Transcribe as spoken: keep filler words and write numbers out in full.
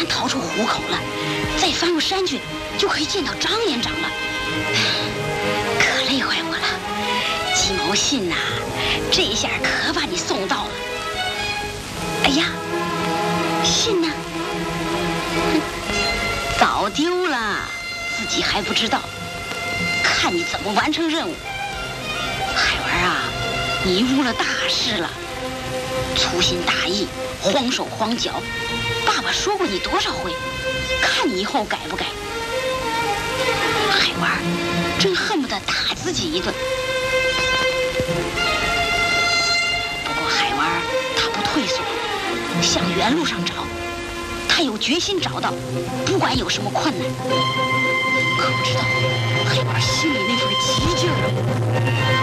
逃出虎口了，再翻过山去，就可以见到张连长了。可累坏我了，鸡毛信呐、啊，这下可把你送到了。哎呀，信呢？哼，早丢了，自己还不知道。看你怎么完成任务。海文啊，你误了大事了，粗心大意，慌手慌脚。爸爸说过你多少回，看你以后改不改。海文真恨不得打自己一顿。不过海文他不退缩，向原路上找，他有决心找到，不管有什么困难。可不知道海文心里那份急劲儿啊。